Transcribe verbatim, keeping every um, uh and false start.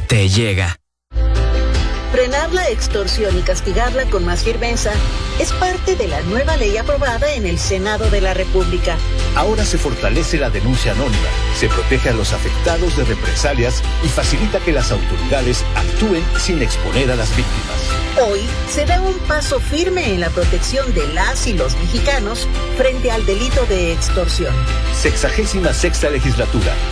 te llega. Frenar la extorsión y castigarla con más firmeza es parte de la nueva ley aprobada en el Senado de la República. Ahora se fortalece la denuncia anónima, se protege a los afectados de represalias y facilita que las autoridades actúen sin exponer a las víctimas. Hoy se da un paso firme en la protección de las y los mexicanos frente al delito de extorsión. Sexagésima sexta legislatura.